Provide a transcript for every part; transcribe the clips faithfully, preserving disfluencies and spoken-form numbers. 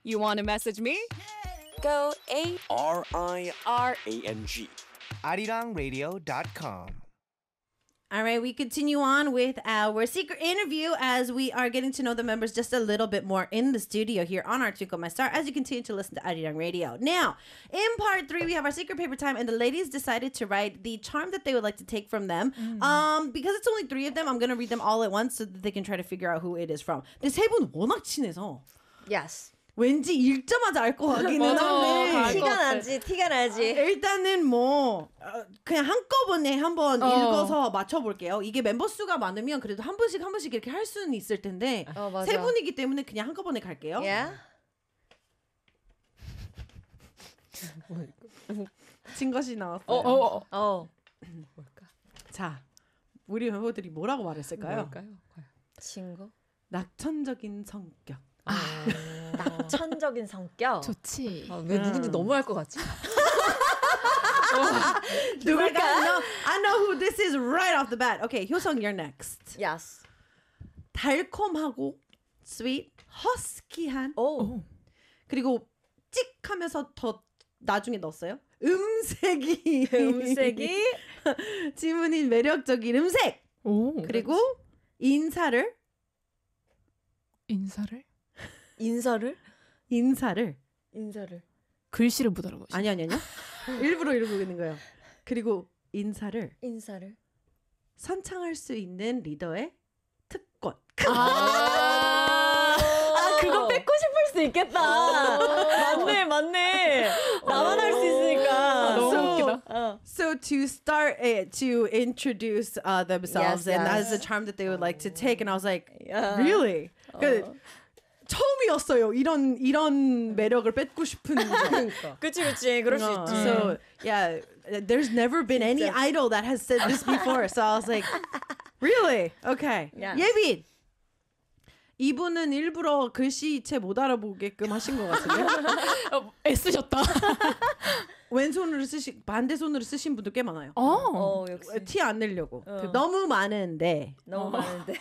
You want to message me? Go A R I R A N G. arirang radio dot com. All right, we continue on with our secret interview as we are getting to know the members just a little bit more in the studio here on our Twinkle My Star as you continue to listen to Arirang Radio. Now, in part three, we have our secret paper time, and the ladies decided to write the charm that they would like to take from them. Mm. Um, because it's only three of them, I'm going to read them all at once so that they can try to figure out who it is from. 근데 세 분 워낙 친해서 Yes. 왠지 읽자마자 알 것 같기는 한데 티가 나지, 티가 나지. 일단은 뭐 어, 그냥 한꺼번에 한번 어. 읽어서 맞춰볼게요. 이게 멤버 수가 많으면 그래도 한 분씩 한 분씩 이렇게 할 수는 있을 텐데 어, 맞아. 세 분이기 때문에 그냥 한꺼번에 갈게요. Yeah? 진것이 나왔어요. 어, 어. 어. 자, 우리 멤버들이 뭐라고 말했을까요? 친구? 낙천적인 성격. 낙천적인 성격. 좋지. 아, 왜 누군지 너무 알 것 같지? 누굴까? I know, I know who this is right off the bat. Okay, 효성, you're next. Yes. 달콤하고 sweet, 허스키한 오. 그리고 찍하면서 더 나중에 넣었어요. 음색이 음색이 지문인 매력적인 음색. 오. 그리고 인사를 인사를? 인사를? 인사를 인사를. 글씨를 못 알아보시. 아니 아니 아니요. 일부러 이러고 있는 거예요. 그리고 인사를 인사를. 선창할 수 있는 리더의 특권. 아, 아 그거 뺏고 싶을 수 있겠다. 맞네, 맞네. 나만 할 수 있으니까. 너무 So, 웃기다. 어. So to start it, to introduce uh, themselves, Yes, and yes. that's the charm that they would like to take, and I was like, Yeah. really? 그 처음이었어요. 이런 이런 매력을 뺏고 싶은. 그치, 그치. 그럴 수 어, 있지. So yeah, there's never been any idol that has said this before. So I was like, really? Okay. Yes. 예빈. 이분은 일부러 글씨체 못 알아보게끔 하신 것 같은데요? 어, 애쓰셨다. 왼손으로 쓰시 반대손으로 쓰신 분도 꽤 많아요. 어. 어, 역시. 티 안 내려고. 어. 너무 많은데 너무 많은데.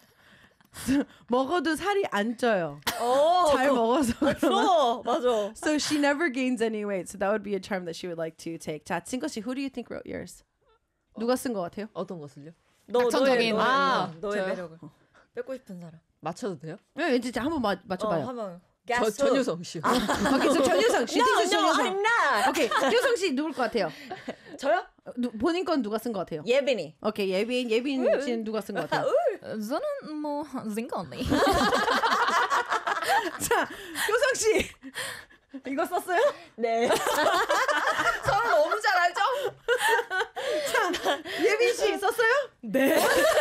먹어도 살이 안 쪄요. 어, 잘 그거- 먹어서. 어, 맞아. So she never gains any weight. So that would be a charm that she would like to take. 자, 진거 씨, who do you think wrote yours? 누가 쓴 것 같아요? 어떤 것을요? 너, 너의, 낙천적인. 너의, 아, 너의 저요? 매력을. 뺏고 싶은 사람. 맞춰도 돼요? 네, 왠지 한번 맞 맞춰봐요. 어, 한번. 저, 전유성 씨. 오케이, so 전유성. She thinks it's No, no, 전유성. I'm not. 오케이, 효성 씨 누굴 것 같아요? 저요? 어, 누, 본인 건 누가 쓴 것 같아요? 예빈이. 오케이, 예빈, 예빈 씨는 누가 쓴 것 같아요? 저는 뭐 zinga 언니. 자, 효성 씨 이거 썼어요? 네. 서로 너무 잘 알죠? 자, 예빈 씨 썼어요? 네.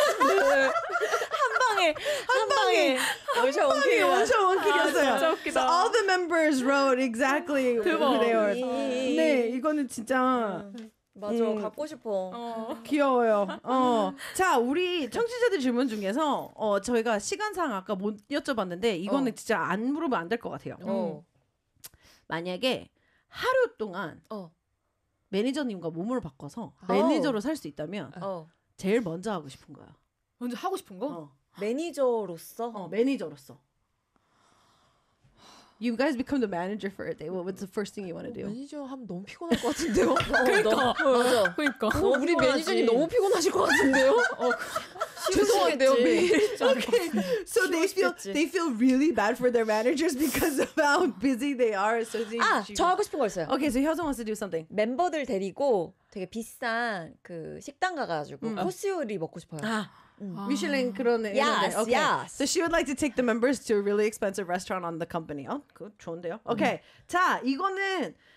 한 방에 한 방에 원샷 네, 원킬이야. 원샷 원킬이었어요. 진짜 웃기다. So all the members wrote exactly who they were. 네, 이거는 진짜 맞아. 음. 갖고 싶어. 귀여워요. 어. 자, 우리 청취자들 질문 중에서 어, 저희가 시간상 아까 못 여쭤봤는데 이거는 어. 진짜 안 물어보면 안 될 것 같아요. 어. 만약에 하루 동안 어. 매니저님과 몸을 바꿔서 어. 매니저로 살 수 있다면 어. 제일 먼저 하고 싶은 거야. 먼저 하고 싶은 거? 어, 매니저로서 어 매니저로서. You guys become the manager for a day. What, what's the first thing you want to do? 매니저 하면 너무 피곤할 것 같은데요? 그러니까 맞아. 그러니까. 어, 우리 매니저님 너무 피곤하실 것 같은데요? 어, 죄송한데요, 매일. Okay, so they feel 싶겠지. they feel really bad for their managers because of how busy they are. So they, 아, 저 하고 싶은 거 있어요. Okay, so Hyosung wants to do something. 멤버들 데리고 되게 비싼 그 식당 가가지고 음. 코스 요리 먹고 싶어요. 아, 음. 미슐랭 그런 애 Yes, 있는데. Okay. yes. So she would like to take the members to a really expensive restaurant on the company. 어, 그 좋은데요. Okay. 자, 이거는